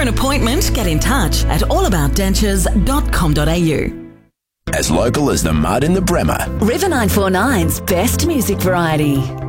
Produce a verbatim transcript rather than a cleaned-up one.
an appointment, get in touch at allaboutdentures dot com dot a u. As local as the mud in the Bremer. River nine four nine's best music variety.